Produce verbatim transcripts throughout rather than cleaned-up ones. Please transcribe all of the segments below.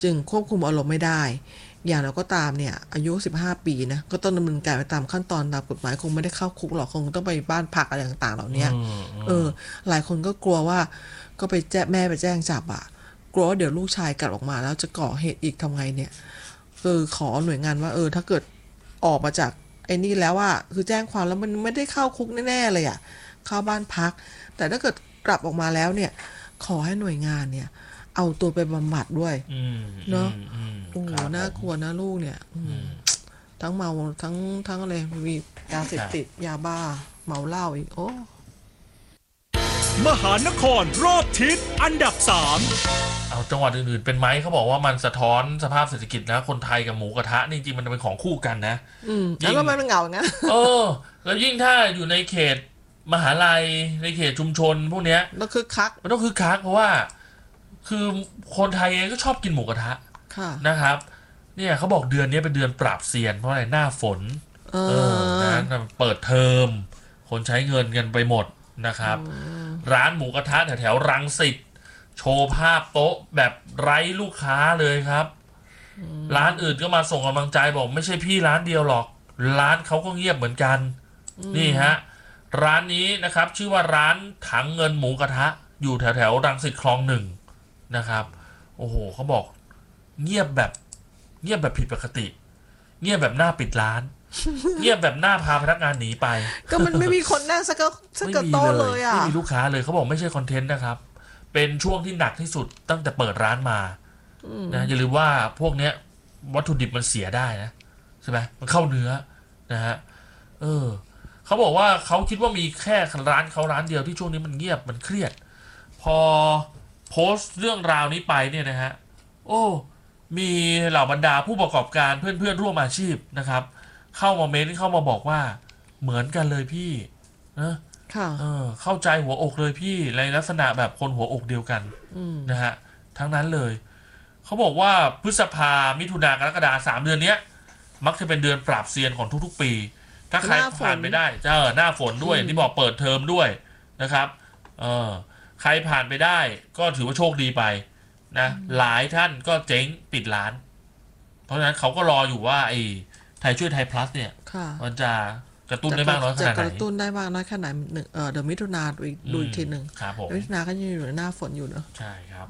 จึงควบคุมอารมณ์ไม่ได้อย่างเราก็ตามเนี่ยอายุสิบห้าปีนะก็ต้องดำเนินการไปตามขั้นตอนตามกฎหมายคงไม่ได้เข้าคุกหรอกคงต้องไปบ้านพักอะไรต่างๆเหล่านี้เออหลายคนก็กลัวว่าก็ไปแจ้งแม่ไปแจ้งจับอ่ะกลัวว่าเดี๋ยวลูกชายกลับออกมาแล้วจะก่อเหตุอีกทำไงเนี่ยคือขอหน่วยงานว่าเออถ้าเกิดออกมาจากไอ้นี่แล้วว่าคือแจ้งความแล้วมันไม่ได้เข้าคุกแน่ๆเลยอ่ะเข้าบ้านพักแต่ถ้าเกิดกลับออกมาแล้วเนี่ยขอให้หน่วยงานเนี่ยเอาตัวไปบำบัดด้วยเนาะโอ้โหน่ากลัวนะลูกเนี่ยทั้งเมาทั้งทั้งอะไรมียาเสพติดยาบ้าเมาเหล้าอีกโอ้มหานครรอบทิศอันดับสามเอาจังหวัดอื่นๆเป็นไหมเขาบอกว่ามันสะท้อนสภาพเศรษฐกิจนะคนไทยกับหมูกระทะนี่จริงมันเป็นของคู่กันนะอืมแล้วมันเหงาอย่างนั้นเออแล้วยิ่งถ้าอยู่ในเขตมหาลัยในเขตชุมชนพวกเนี้ยมันคึกคักมันต้องคึกคักเพราะว่าคือคนไทยเองก็ชอบกินหมูกระทะนะครับเนี่ยเขาบอกเดือนนี้เป็นเดือนปราบเซียนเพราะอะไรหน้าฝนเออนะเปิดเทอมคนใช้เงินกันไปหมดนะครับร้านหมูกระทะแถวๆรังสิตโชว์ภาพโต๊ะแบบไร้ลูกค้าเลยครับร้านอื่นก็มาส่งกำลังใจบอกไม่ใช่พี่ร้านเดียวหรอกร้านเขาก็เงียบเหมือนกันนี่ฮะร้านนี้นะครับชื่อว่าร้านถังเงินหมูกระทะอยู่แถวๆรังสิตคลองหนึ่งนะครับโอ้โหเขาบอกเงียบแบบเงียบแบบผิดปกติเงียบแบบหน้าปิดร้านเงียบแบบหน้าพาพนักงานหนีไปก็มันไม่มีคนนั่งสักสักโต๊ะเลยอ่ะไม่มีลูกค้าเลยเขาบอกไม่ใช่คอนเทนต์นะครับเป็นช่วงที่หนักที่สุดตั้งแต่เปิดร้านมานะอย่าลืมว่าพวกเนี้ยวัตถุดิบมันเสียได้นะใช่ไหมมันเข้าเนื้อนะฮะเออเขาบอกว่าเขาคิดว่ามีแค่ร้านเขาร้านเดียวที่ช่วงนี้มันเงียบมันเครียดพอโพสต์เรื่องราวนี้ไปเนี่ยนะฮะโอ้มีเหล่าบรรดาผู้ประกอบการเพื่อนๆร่วมอาชีพนะครับเข้ามาเม้นเข้ามาบอกว่าเหมือนกันเลยพี่นะเออเข้าใจหัวอกเลยพี่ในลักษณะแบบคนหัวอกเดียวกันนะฮะทั้งนั้นเลยเขาบอกว่าพฤษภามิถุนากรกฎาคมสามเดือนนี้มักจะเป็นเดือนปราบเซียนของทุกๆปีถ้าใครผ่านไปได้เจอหน้าฝนด้วยที่บอกเปิดเทอมด้วยนะครับเออใครผ่านไปได้ก็ถือว่าโชคดีไปนะหลายท่านก็เจ๊งปิดร้านเพราะฉะนั้นเขาก็รออยู่ว่าไอ้ไทยช่วยไทยพลัสเนี่ยมันจะกระตุ้นได้บ้างน้อยขนาดไหนจะกระตุ้นได้บ้างน้อยขนาดหนึ่งเออเดี๋ยวมิถุนาดูอีกดูอีกทีหนึ่งมิถุนาก็ยังอยู่ในหน้าฝนอยู่เนอะใช่ครับ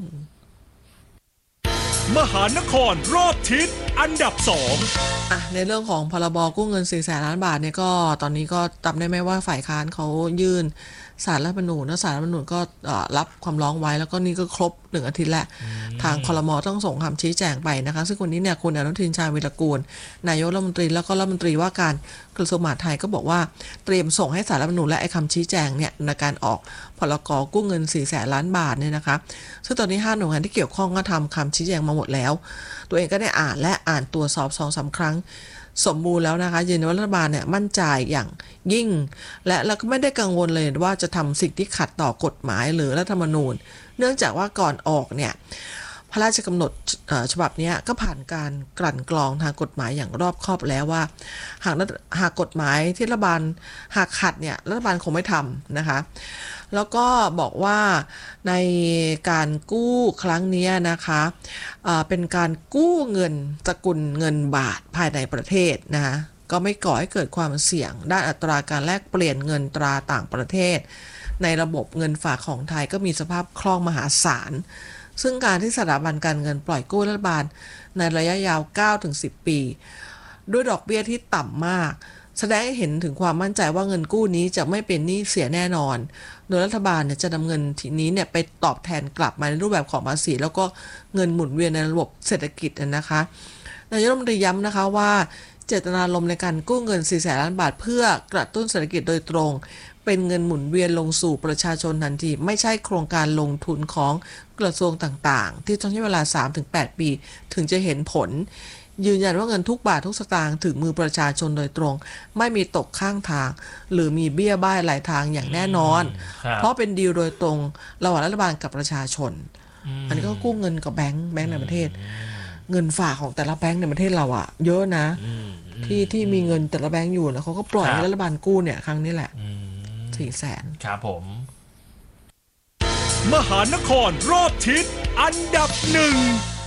มหานครรอบทิศอันดับสองอ่ะในเรื่องของพรบกู้เงินสี่แสนล้านบาทเนี่ยก็ตอนนี้ก็จำได้ไหมว่าฝ่ายค้านเขายื่นศาลรัฐธรรมนูญนะศาลรัฐธรรมนูญก็รับความร้องไว้แล้วก็นี่ก็ครบหนึ่งอาทิตย์แล้วทางครม.ต้องส่งคำชี้แจงไปนะคะซึ่งวันนี้เนี่ยคุณอนุทินชาญวีรกูลนายกรัฐมนตรีแล้วก็รัฐมนตรีว่าการกระทรวงมหาดไทยก็บอกว่าเตรียมส่งให้ศาลรัฐธรรมนูญและไอ้คำชี้แจงเนี่ยในการออกพรกกู้เงินสี่แสนล้านบาทเนี่ยนะคะซึ่งตอนนี้ห้าหน่วยงานที่เกี่ยวข้องก็ทำคำชี้แจงมาหมดแล้วตัวเองก็ได้อ่านและอ่านตรวจสอบ สองถึงสาม ครั้งสมบูรณ์แล้วนะคะยืนยันว่ารัฐบาลเนี่ยมั่นใจอย่างยิ่งและเราก็ไม่ได้กังวลเลยว่าจะทำสิ่งที่ขัดต่อกฎหมายหรือรัฐธรรมนูญเนื่องจากว่าก่อนออกเนี่ยพระราชกำหนดฉบับนี้ก็ผ่านการกลั่นกรองทางกฎหมายอย่างรอบคอบแล้วว่าหากหากกฎหมายที่รัฐบาลหากขัดเนี่ยรัฐบาลคงไม่ทำนะคะแล้วก็บอกว่าในการกู้ครั้งนี้นะคะเป็นการกู้เงินสกุลเงินบาทภายในประเทศนะคะก็ไม่ก่อให้เกิดความเสี่ยงด้านอัตราการแลกเปลี่ยนเงินตราต่างประเทศในระบบเงินฝากของไทยก็มีสภาพคล่องมหาศาลซึ่งการที่สถาบันการเงินปล่อยกู้รัฐบาลในระยะยาว เก้าถึงสิบ ปีด้วยดอกเบี้ยที่ต่ำมากแสดงให้เห็นถึงความมั่นใจว่าเงินกู้นี้จะไม่เป็นหนี้เสียแน่นอนโดยรัฐบาลเนี่ยจะนำเงินทีนี้เนี่ยไปตอบแทนกลับมาในรูปแบบของภาษีแล้วก็เงินหมุนเวียนในระบบเศรษฐกิจนะคะนายกรัฐมนตรีย้ำนะคะว่าเจตนารมณ์ในการกู้เงินสี่แสนล้านบาทเพื่อกระตุ้นเศรษฐกิจโดยตรงเป็นเงินหมุนเวียนลงสู่ประชาชนทันทีไม่ใช่โครงการลงทุนของกระทรวงต่างๆที่ต้องใช้เวลา สามถึงแปด ปีถึงจะเห็นผลยืนยันว่าเงินทุกบาททุกสตางค์ถึงมือประชาชนโดยตรงไม่มีตกข้างทางหรือมีเบี้ยบ้ายหลายทางอย่างแน่นอนเพราะเป็นดีลโดยตรงระหว่างรัฐบาลกับประชาชนอันนี้ก็กู้เงินกับแบงค์แบงค์ในประเทศเงินฝากของแต่ละแบงค์ในประเทศเราอะเยอะนะที่ที่มีเงินแต่ละแบงค์อยู่แล้วเขาก็ปล่อยให้รัฐบาลกู้เนี่ยครั้งนี้แหละสี่แสนครับผมมหานครรอบทิศอันดับหนึ่ง